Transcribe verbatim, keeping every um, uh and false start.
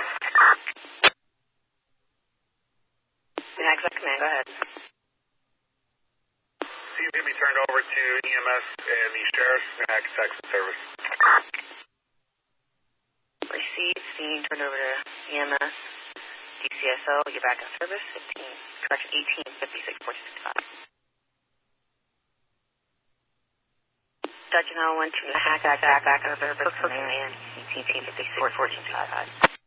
phone. Exact command, go ahead. Seems to be turned over to E M S and the Sheriff's Hack Texas Service. Received, scene turned over to E M S, D C S O, get back on service, fifteen, correction, eighteen fifty-six fourteen sixty-five. Dutch and I went to the Hack Hack Back on service, command, eighteen fifty-six fourteen sixty-five.